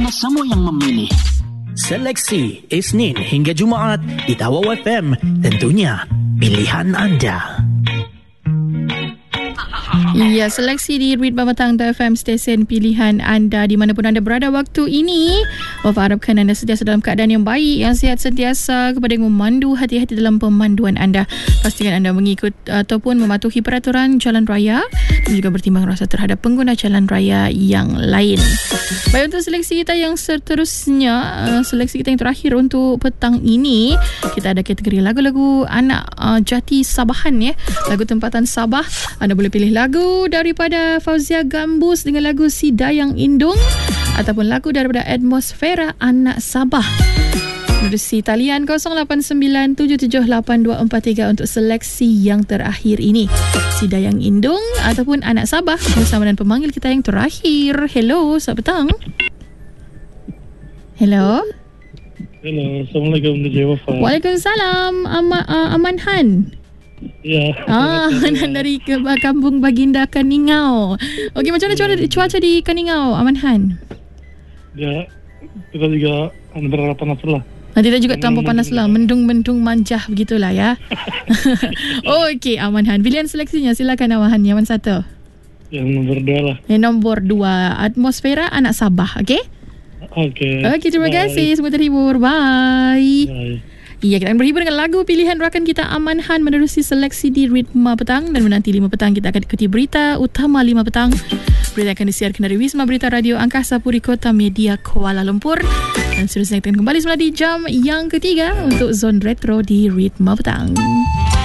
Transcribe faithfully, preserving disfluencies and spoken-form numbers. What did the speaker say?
semua yang memilih. Seleksi Isnin hingga Jumaat di Tawau F M. Tentunya pilihan anda. Ya, seleksi di Ritma Petang F M, stesen pilihan anda di mana pun anda berada waktu ini. Bapak harapkan anda sentiasa dalam keadaan yang baik, yang sihat sentiasa, kepada yang memandu, hati-hati dalam pemanduan anda. Pastikan anda mengikut ataupun mematuhi peraturan jalan raya dan juga bertimbang rasa terhadap pengguna jalan raya yang lain. Baik, untuk seleksi kita yang seterusnya, seleksi kita yang terakhir untuk petang ini, kita ada kategori lagu-lagu anak uh, jati Sabahan ya. Lagu tempatan Sabah. Anda boleh pilih lagu daripada Fauzia Gambus dengan lagu Si Dayang Indung ataupun lagu daripada Atmosfera Anak Sabah. Menerusi talian kosong lapan sembilan tujuh tujuh lapan dua empat tiga untuk seleksi yang terakhir ini. Si Dayang Indung ataupun Anak Sabah bersama dengan pemanggil kita yang terakhir. Hello, selamat petang. Hello. Hello, Assalamualaikum D J Wafa. Waalaikumsalam, Ama, uh, Aman Han. Ya. Ah, dari ke kampung Baginda Kaningau. Okey, macam mana cuaca, cuaca di Kaningau, Aman Han? Ya, kita juga antara panas lah. Nanti kita juga terlampau panas lah, mendung-mendung manjah begitulah ya. Okey, Aman Han, pilihan seleksinya silakan Aman Han, yang mana satu? Yang nombor dua lah. Yang nombor dua, Atmosfera Anak Sabah, okey? Okey. Okey, terima Bye. kasih, semua terhibur. Bye. Bye. Ya, kita akan berhibur dengan lagu pilihan rakan kita Aman Han menerusi seleksi di Ritma Petang. Dan menanti lima petang kita akan ikuti berita utama lima petang. Berita akan disiarkan dari Wisma Berita Radio Angkasa Puri Kota Media Kuala Lumpur. Dan seterusnya kita akan kembali semula di jam yang ketiga untuk Zon Retro di Ritma Petang.